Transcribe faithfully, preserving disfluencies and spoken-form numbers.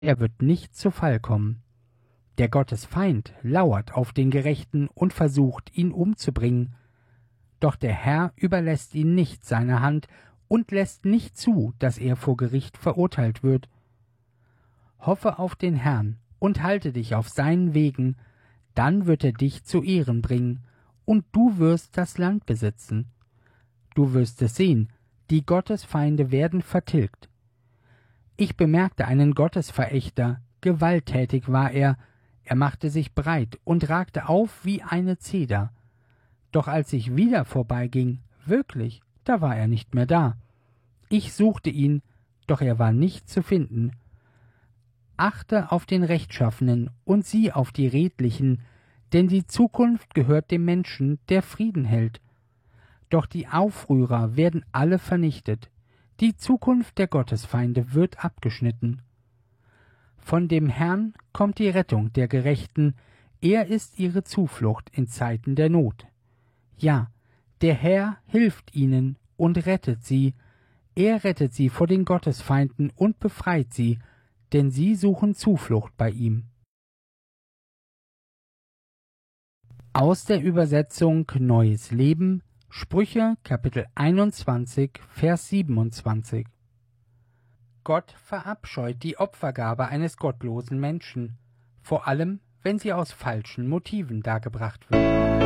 er wird nicht zu Fall kommen. Der Gottesfeind lauert auf den Gerechten und versucht, ihn umzubringen. Doch der Herr überlässt ihn nicht seiner Hand und lässt nicht zu, dass er vor Gericht verurteilt wird. Hoffe auf den Herrn und halte dich auf seinen Wegen, dann wird er dich zu Ehren bringen, und du wirst das Land besitzen. Du wirst es sehen, die Gottesfeinde werden vertilgt. Ich bemerkte einen Gottesverächter, gewalttätig war er, er machte sich breit und ragte auf wie eine Zeder. Doch als ich wieder vorbeiging, wirklich, da war er nicht mehr da. Ich suchte ihn, doch er war nicht zu finden. Achte auf den Rechtschaffenen und sieh auf die Redlichen, denn die Zukunft gehört dem Menschen, der Frieden hält. Doch die Aufrührer werden alle vernichtet. Die Zukunft der Gottesfeinde wird abgeschnitten. Von dem Herrn kommt die Rettung der Gerechten, er ist ihre Zuflucht in Zeiten der Not. Ja, der Herr hilft ihnen und rettet sie, er rettet sie vor den Gottesfeinden und befreit sie, denn sie suchen Zuflucht bei ihm. Aus der Übersetzung Neues Leben, Sprüche Kapitel einundzwanzig, Vers siebenundzwanzig. Gott verabscheut die Opfergabe eines gottlosen Menschen, vor allem wenn sie aus falschen Motiven dargebracht wird.